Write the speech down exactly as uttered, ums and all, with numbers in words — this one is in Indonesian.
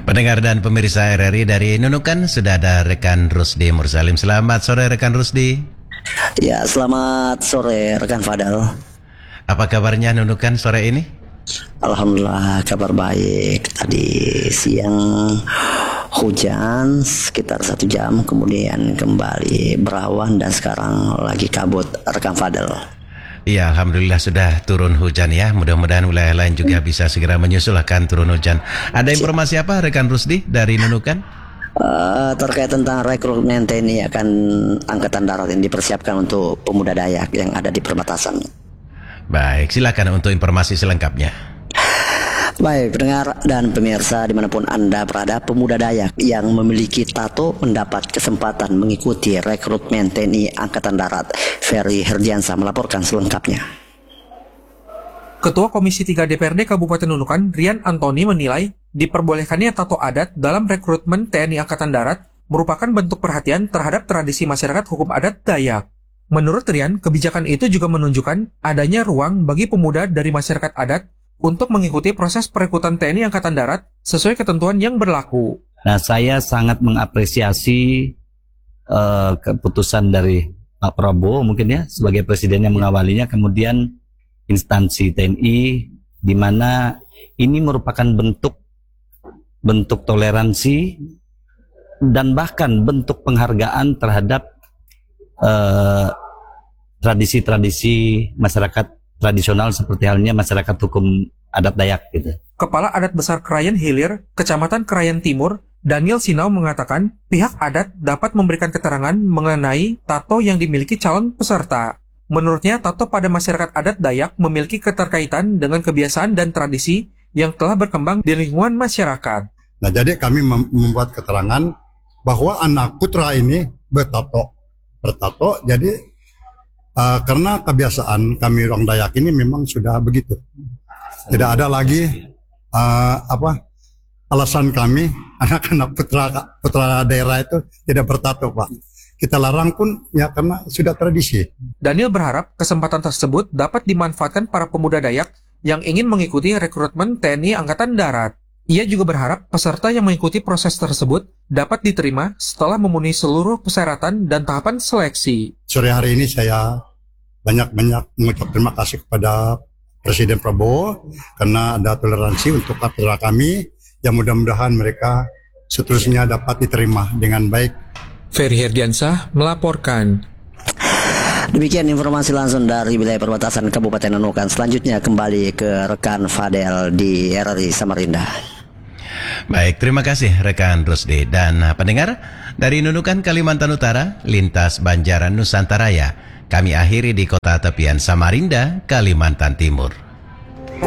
Pendengar dan pemirsa R R I dari Nunukan, sudah ada rekan Rusdi Mursalim. Selamat sore rekan Rusdi. Ya, selamat sore rekan Fadal. Apa kabarnya Nunukan sore ini? Alhamdulillah kabar baik. Tadi siang hujan sekitar satu jam, kemudian kembali berawan dan sekarang lagi kabut rekan Fadal. Iya, Alhamdulillah sudah turun hujan ya. Mudah-mudahan wilayah lain juga bisa segera menyusul akan turun hujan. Ada informasi apa rekan Rusdi dari Nunukan? Uh, terkait tentang rekrutmen T N I akan Angkatan Darat yang dipersiapkan untuk pemuda Dayak yang ada di perbatasan. Baik, silakan untuk informasi selengkapnya. Baik, pendengar dan pemirsa dimanapun Anda berada, pemuda Dayak yang memiliki tato mendapat kesempatan mengikuti rekrutmen T N I Angkatan Darat. Ferry Herdiansah melaporkan selengkapnya. Ketua Komisi tiga D P R D Kabupaten Nunukan, Rian Antoni menilai diperbolehkannya tato adat dalam rekrutmen T N I Angkatan Darat merupakan bentuk perhatian terhadap tradisi masyarakat hukum adat Dayak. Menurut Rian, kebijakan itu juga menunjukkan adanya ruang bagi pemuda dari masyarakat adat untuk mengikuti proses perekrutan T N I Angkatan Darat sesuai ketentuan yang berlaku. Nah, saya sangat mengapresiasi uh, keputusan dari Pak Prabowo mungkin ya sebagai presiden yang mengawalinya, kemudian instansi T N I, di mana ini merupakan bentuk bentuk toleransi dan bahkan bentuk penghargaan terhadap uh, tradisi-tradisi masyarakat tradisional seperti halnya masyarakat hukum adat Dayak gitu. Kepala Adat Besar Krayan Hilir, Kecamatan Krayan Timur, Daniel Sinau mengatakan pihak adat dapat memberikan keterangan mengenai tato yang dimiliki calon peserta. Menurutnya, tato pada masyarakat adat Dayak memiliki keterkaitan dengan kebiasaan dan tradisi yang telah berkembang di lingkungan masyarakat. Nah, jadi kami mem membuat keterangan bahwa anak putra ini bertato, bertato. Jadi uh, karena kebiasaan kami orang Dayak ini memang sudah begitu. Tidak ada lagi uh, apa alasan kami anak-anak putra putra daerah itu tidak bertato, Pak. Kita larang pun ya karena sudah tradisi. Daniel berharap kesempatan tersebut dapat dimanfaatkan para pemuda Dayak yang ingin mengikuti rekrutmen T N I Angkatan Darat. Ia juga berharap peserta yang mengikuti proses tersebut dapat diterima setelah memenuhi seluruh persyaratan dan tahapan seleksi. Sore hari ini saya banyak-banyak mengucap terima kasih kepada Presiden Prabowo karena ada toleransi untuk putra kami, yang mudah-mudahan mereka seterusnya dapat diterima dengan baik. Ferry Herdiansah melaporkan. Demikian informasi langsung dari wilayah perbatasan Kabupaten Nunukan. Selanjutnya kembali ke rekan Fadel di R R I Samarinda. Baik, terima kasih rekan Rusdi. Dan pendengar dari Nunukan, Kalimantan Utara, lintas Banjaran Nusantara, kami akhiri di kota tepian Samarinda, Kalimantan Timur.